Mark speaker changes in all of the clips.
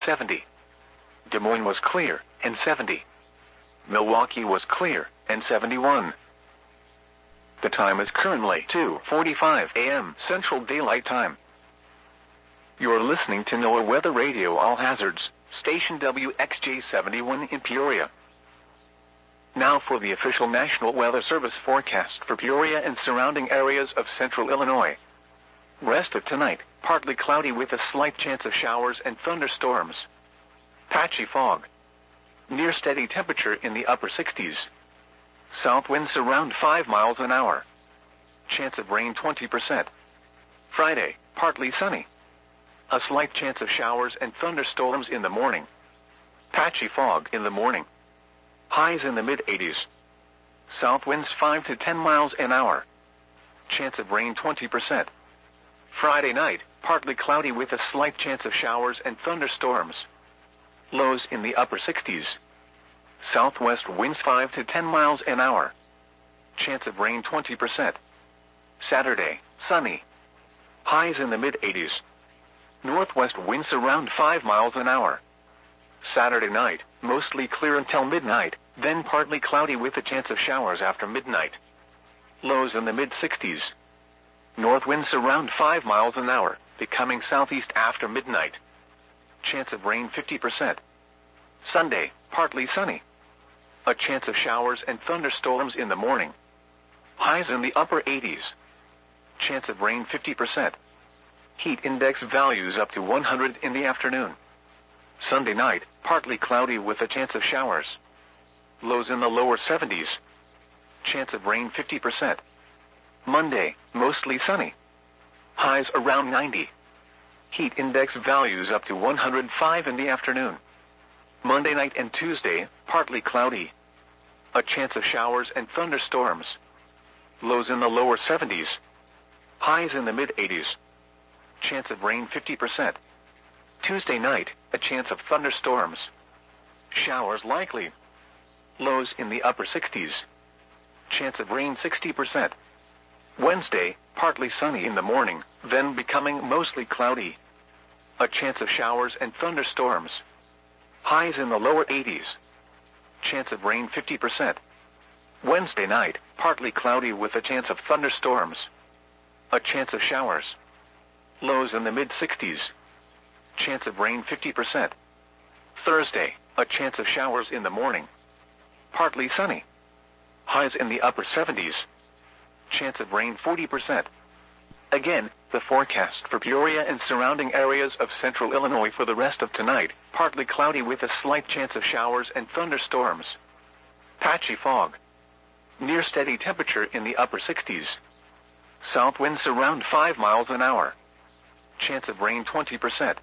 Speaker 1: 70. Des Moines was clear, and 70. Milwaukee was clear, and 71. The time is currently 2:45 a.m. Central Daylight Time. You're listening to NOAA Weather Radio All Hazards, station WXJ71 in Peoria. Now for the official National Weather Service forecast for Peoria and surrounding areas of central Illinois. Rest of tonight, partly cloudy with a slight chance of showers and thunderstorms. Patchy fog. Near steady temperature in the upper 60s. South winds around 5 miles an hour. Chance of rain 20%. Friday, partly sunny. A slight chance of showers and thunderstorms in the morning. Patchy fog in the morning. Highs in the mid-80s. South winds 5 to 10 miles an hour. Chance of rain 20%. Friday night, partly cloudy with a slight chance of showers and thunderstorms. Lows in the upper 60s. Southwest winds 5 to 10 miles an hour. Chance of rain 20%. Saturday, sunny. Highs in the mid-80s. Northwest winds around 5 miles an hour. Saturday night, mostly clear until midnight, then partly cloudy with a chance of showers after midnight. Lows in the mid-60s. North winds around 5 miles an hour, becoming southeast after midnight. Chance of rain 50%. Sunday, partly sunny. A chance of showers and thunderstorms in the morning. Highs in the upper 80s. Chance of rain 50%. Heat index values up to 100 in the afternoon. Sunday night, partly cloudy with a chance of showers. Lows in the lower 70s. Chance of rain 50%. Monday, mostly sunny. Highs around 90. Heat index values up to 105 in the afternoon. Monday night and Tuesday, partly cloudy. A chance of showers and thunderstorms. Lows in the lower 70s. Highs in the mid-80s. Chance of rain 50%. Tuesday night, a chance of thunderstorms. Showers likely. Lows in the upper 60s. Chance of rain 60%. Wednesday, partly sunny in the morning, then becoming mostly cloudy. A chance of showers and thunderstorms. Highs in the lower 80s. Chance of rain 50%. Wednesday night, partly cloudy with a chance of thunderstorms. A chance of showers. Lows in the mid-60s. Chance of rain 50%. Thursday, a chance of showers in the morning. Partly sunny. Highs in the upper 70s. Chance of rain 40%. Again, the forecast for Peoria and surrounding areas of central Illinois for the rest of tonight, partly cloudy with a slight chance of showers and thunderstorms. Patchy fog. Near steady temperature in the upper 60s. South winds around 5 miles an hour. Chance of rain 20%.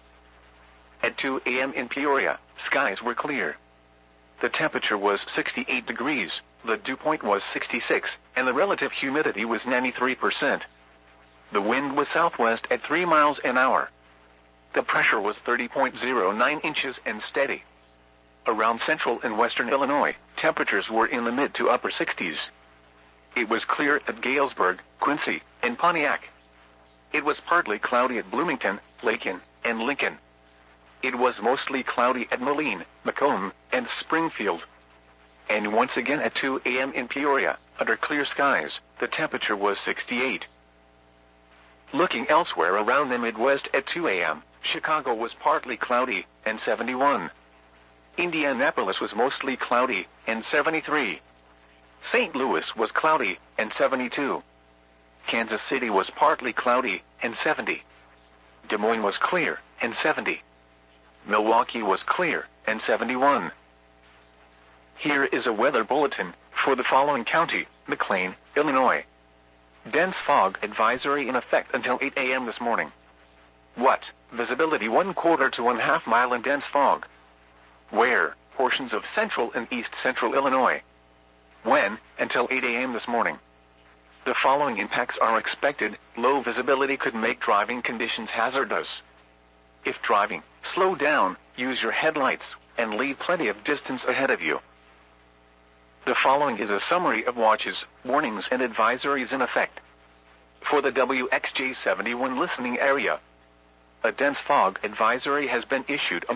Speaker 1: At 2 a.m. in Peoria, skies were clear. The temperature was 68 degrees, the dew point was 66, and the relative humidity was 93%. The wind was southwest at 3 miles an hour. The pressure was 30.09 inches and steady. Around central and western Illinois, temperatures were in the mid to upper 60s. It was clear at Galesburg, Quincy, and Pontiac. It was partly cloudy at Bloomington, Lakin, and Lincoln. It was mostly cloudy at Moline, Macomb, and Springfield. And once again at 2 a.m. in Peoria, under clear skies, the temperature was 68. Looking elsewhere around the Midwest at 2 a.m., Chicago was partly cloudy, and 71. Indianapolis was mostly cloudy, and 73. St. Louis was cloudy, and 72. Kansas City was partly cloudy, and 70. Des Moines was clear, and 70. Milwaukee was clear, and 71. Here is a weather bulletin for the following county: McLean, Illinois. Dense fog advisory in effect until 8 a.m. this morning. What? Visibility 1/4 to 1/2 mile in dense fog. Where? Portions of central and east central Illinois. When? Until 8 a.m. this morning. The following impacts are expected. Low visibility could make driving conditions hazardous. If driving, slow down, use your headlights, and leave plenty of distance ahead of you. The following is a summary of watches, warnings, and advisories in effect. For the WXJ71 listening area, a dense fog advisory has been issued until